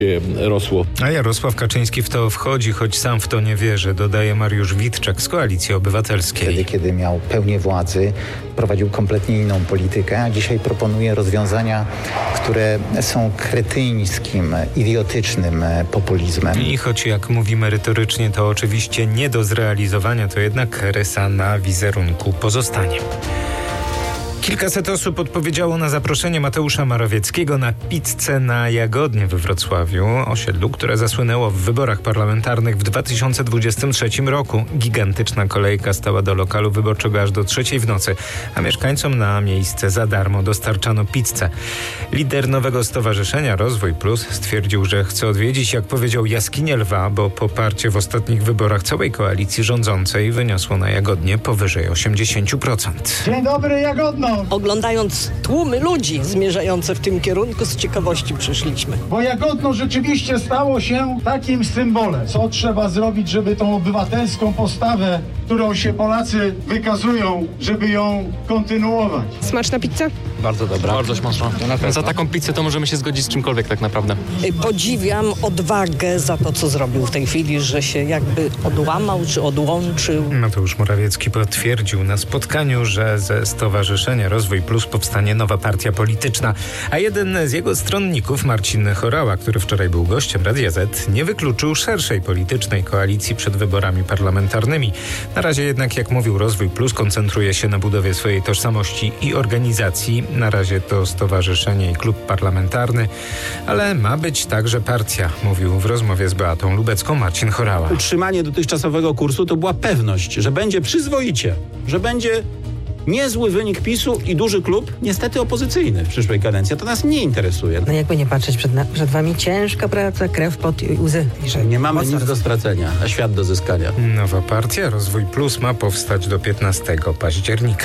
rosło. A Jarosław Kaczyński w to wchodzi, choć sam w to nie wierzy, dodaje Mariusz Witczak z Koalicji Obywatelskiej. Wtedy, kiedy miał pełnię władzy, prowadził kompletnie inną politykę, a dzisiaj proponuje rozwiązania, które są kretyńskim, idiotycznym populizmem. I choć jak mówi merytorycznie to oczywiście nie do zrealizowania, to jednak rysa na wizerunku pozostanie. Kilkaset osób odpowiedziało na zaproszenie Mateusza Morawieckiego na pizzę na Jagodnie we Wrocławiu, osiedlu, które zasłynęło w wyborach parlamentarnych w 2023 roku. Gigantyczna kolejka stała do lokalu wyborczego aż do 3:00 w nocy, a mieszkańcom na miejsce za darmo dostarczano pizzę. Lider nowego stowarzyszenia Rozwój Plus stwierdził, że chce odwiedzić, jak powiedział, jaskinię lwa, bo poparcie w ostatnich wyborach całej koalicji rządzącej wyniosło na Jagodnie powyżej 80%. Dzień dobry, Jagodno! Oglądając tłumy ludzi zmierzające w tym kierunku, z ciekawości przyszliśmy. Bo Jagodno rzeczywiście stało się takim symbolem. Co trzeba zrobić, żeby tą obywatelską postawę, którą się Polacy wykazują, żeby ją kontynuować? Smaczna pizza? Bardzo dobra. Bardzo smaczna. Za taką pizzę to możemy się zgodzić z czymkolwiek tak naprawdę. Podziwiam odwagę za to, co zrobił w tej chwili, że się jakby odłamał czy odłączył. Mateusz Morawiecki potwierdził na spotkaniu, że ze Stowarzyszenia Rozwój Plus powstanie nowa partia polityczna, a jeden z jego stronników, Marcin Horała, który wczoraj był gościem Radia Z, nie wykluczył szerszej politycznej koalicji przed wyborami parlamentarnymi. Na razie jednak, jak mówił, Rozwój Plus koncentruje się na budowie swojej tożsamości i organizacji. Na razie to stowarzyszenie i klub parlamentarny, ale ma być także partia, mówił w rozmowie z Beatą Lubecką Marcin Horała. Utrzymanie dotychczasowego kursu to była pewność, że będzie przyzwoicie, że będzie niezły wynik PiS-u i duży klub, niestety opozycyjny w przyszłej kadencji. To nas nie interesuje. No jakby nie patrzeć, przed wami ciężka praca, krew, pot i łzy. Nie mamy nic do stracenia, a świat do zyskania. Nowa partia Rozwój Plus ma powstać do 15 października.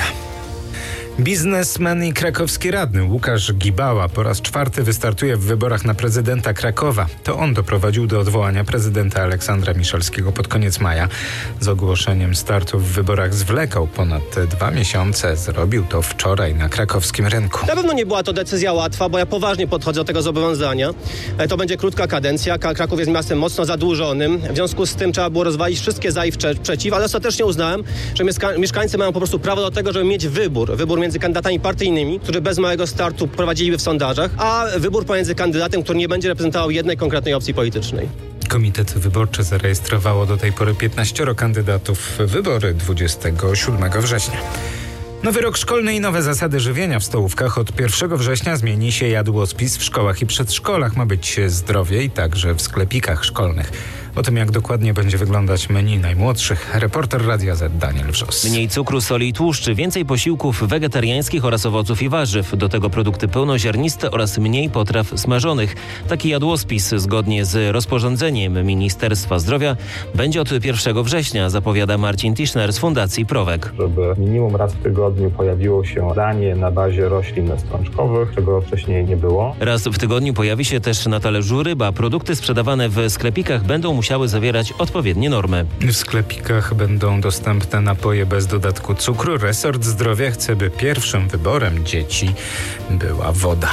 Biznesmen i krakowski radny Łukasz Gibała po raz 4 wystartuje w wyborach na prezydenta Krakowa. To on doprowadził do odwołania prezydenta Aleksandra Miszalskiego pod koniec maja. Z ogłoszeniem startu w wyborach zwlekał ponad 2 miesiące. Zrobił to wczoraj na krakowskim rynku. Na pewno nie była to decyzja łatwa, bo ja poważnie podchodzę do tego zobowiązania. To będzie krótka kadencja. Kraków jest miastem mocno zadłużonym. W związku z tym trzeba było rozwalić wszystkie za i przeciw, ale ostatecznie uznałem, że mieszkańcy mają po prostu prawo do tego, żeby mieć wybór między kandydatami partyjnymi, którzy bez małego startu prowadziliby w sondażach, a wybór pomiędzy kandydatem, który nie będzie reprezentował jednej konkretnej opcji politycznej. Komitet wyborczy zarejestrowało do tej pory 15 kandydatów. Wybory 27 września. Nowy rok szkolny i nowe zasady żywienia w stołówkach. Od 1 września zmieni się jadłospis w szkołach i przedszkolach. Ma być zdrowiej także w sklepikach szkolnych. O tym, jak dokładnie będzie wyglądać menu najmłodszych, reporter Radia Z Daniel Wrzos. Mniej cukru, soli i tłuszczy, więcej posiłków wegetariańskich oraz owoców i warzyw. Do tego produkty pełnoziarniste oraz mniej potraw smażonych. Taki jadłospis zgodnie z rozporządzeniem Ministerstwa Zdrowia będzie od 1 września, zapowiada Marcin Tischner z Fundacji Prowek. Żeby minimum raz w tygodniu pojawiło się danie na bazie roślin strączkowych, czego wcześniej nie było. Raz w tygodniu pojawi się też na talerzu ryba. Produkty sprzedawane w sklepikach będą musiały zawierać odpowiednie normy. W sklepikach będą dostępne napoje bez dodatku cukru. Resort Zdrowia chce, by pierwszym wyborem dzieci była woda.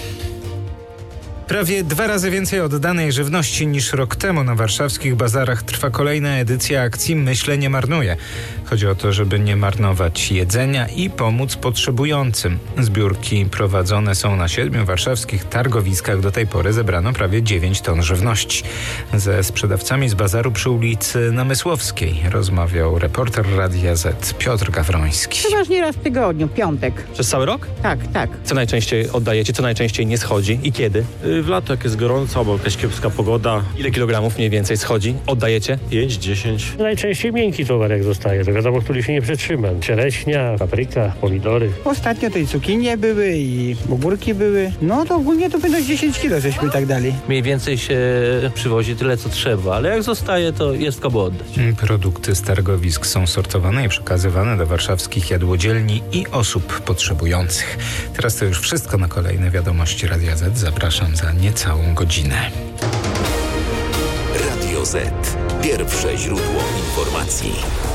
Prawie 2 razy więcej oddanej żywności niż rok temu na warszawskich bazarach trwa kolejna edycja akcji Myślę nie marnuję. Chodzi o to, żeby nie marnować jedzenia i pomóc potrzebującym. Zbiórki prowadzone są na 7 warszawskich targowiskach. Do tej pory zebrano prawie 9 ton żywności. Ze sprzedawcami z bazaru przy ulicy Namysłowskiej rozmawiał reporter Radia Z Piotr Gawroński. Przeważnie raz w tygodniu, piątek. Przez cały rok? Tak. Co najczęściej oddajecie, co najczęściej nie schodzi i kiedy? W lato, jak jest gorąco, bo jakaś kiepska pogoda. Ile kilogramów mniej więcej schodzi? Oddajecie? 5-10. Najczęściej miękki towar jak zostaje, to wiadomo, który się nie przetrzyma. Czereśnia, papryka, pomidory. Ostatnio tej cukinie były i ogórki były. No to ogólnie to będą 10 kilo, żeśmy tak dali. Mniej więcej się przywozi tyle, co trzeba, ale jak zostaje, to jest komu oddać. Produkty z targowisk są sortowane i przekazywane do warszawskich jadłodzielni i osób potrzebujących. Teraz to już wszystko. Na kolejne wiadomości Radia Z zapraszam za niecałą godzinę. Radio Z. Pierwsze źródło informacji.